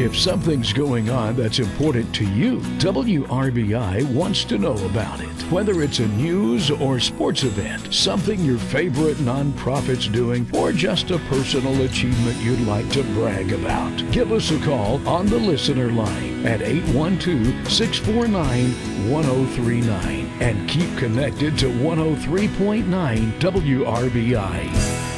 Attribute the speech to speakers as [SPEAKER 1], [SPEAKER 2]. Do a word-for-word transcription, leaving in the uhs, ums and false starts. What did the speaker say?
[SPEAKER 1] If something's going on that's important to you, W R B I wants to know about it. Whether it's a news or sports event, something your favorite nonprofit's doing, or just a personal achievement you'd like to brag about, give us a call on the listener line at eight one two, six four nine, one oh three nine and keep connected to one oh three point nine W R B I.